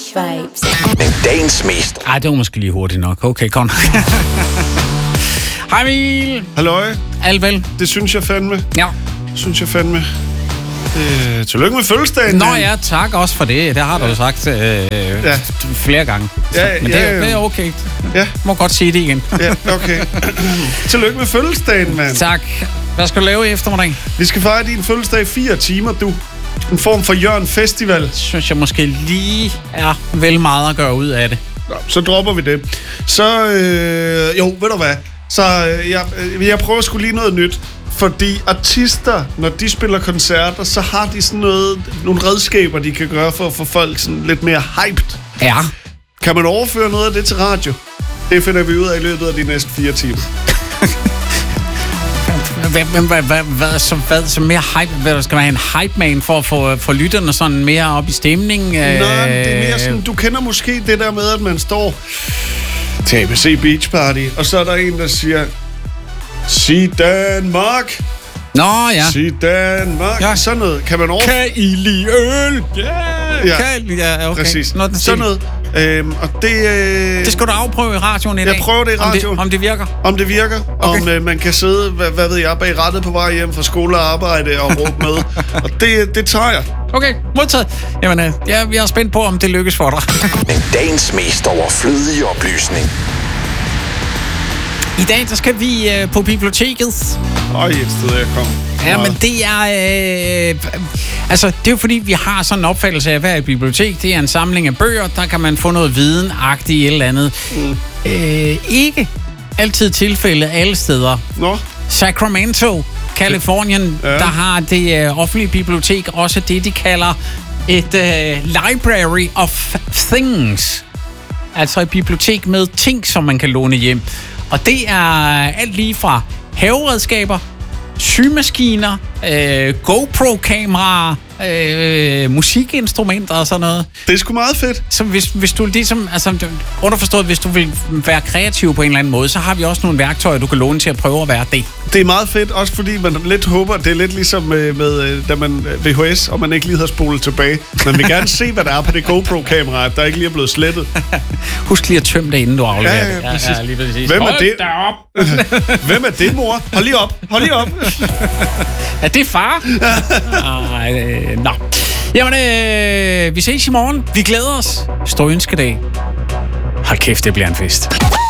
Vibes. Men dagens mest. Ej, det var måske lige hurtigt nok. Okay, kom. Hej Emil. Halløj. Alt vel? Det synes jeg fandme. Ja. Tillykke med fødselsdagen. Nå ja, tak også for det. Det har du jo sagt flere gange. Men det er okay. Ja. Må godt sige det igen. Ja, okay. Tillykke med fødselsdagen, mand. Tak. Hvad skal du lave i eftermiddag? Vi skal fejre din fødselsdag i 4 timer, du. En form for Jørgen Festival. Synes jeg måske lige er vel meget at gøre ud af det. Nå, så dropper vi det. Så, ved du hvad? Så jeg prøver sgu lige noget nyt. Fordi artister, når de spiller koncerter, så har de sådan nogle redskaber, de kan gøre for at få folk sådan lidt mere hyped. Ja. Kan man overføre noget af det til radio? Det finder vi ud af i løbet af de næste 4 timer. Hvad så mere hype? Skal man have en hype man for at få lytterne sådan mere op i stemning? Nej, det er mere sådan, du kender måske det der med, at man står til ABC Beach Party, og så er der en, der siger, sig Danmark. Nå ja. Sig Danmark. Ja. Sådan noget. Kan man overføre? Kan I lide øl? Ja, okay. Præcis. Nå, sådan noget. Og det skal du afprøve i radioen i dag. Jeg prøver det i radioen. Om det virker? Om det virker. Okay. Om man kan sidde, hvad ved jeg, bag rattet på vej hjem fra skole og arbejde og råbe med. Og det tager jeg. Okay, modtaget. Jamen, vi er spændt på, om det lykkes for dig. Men dagens mest overflødige oplysning. I dag, der skal vi på biblioteket. Et sted jeg kom. Ja, men det er... det er jo fordi, vi har sådan en opfattelse af, hvad er et bibliotek? Det er en samling af bøger, der kan man få noget viden-agtigt et eller andet. Ikke altid tilfælde alle steder. Nå. Sacramento, Californien, der har det offentlige bibliotek også det, de kalder et library of things. Altså et bibliotek med ting, som man kan låne hjem. Og det er alt lige fra haveredskaber, symaskiner, GoPro-kameraer, musikinstrumenter og sådan noget. Det er sgu meget fedt. Så hvis du ligesom, underforstået, hvis du vil være kreativ på en eller anden måde, så har vi også nogle værktøjer, du kan låne til at prøve at være det. Det er meget fedt, også fordi man lidt håber, det er lidt ligesom med da man VHS, og man ikke lige har spolet tilbage. Man vil gerne se, hvad der er på det GoPro-kamera, der ikke lige er blevet slettet. Husk lige at tømme det, inden du afleverer det. Ja, præcis. Ja, lige præcis. Hvem er det? Hvem er det, mor? Hold lige op. Er det far? Nå. Jamen, vi ses i morgen. Vi glæder os. Stor ønskedag. Hold kæft, det bliver en fest.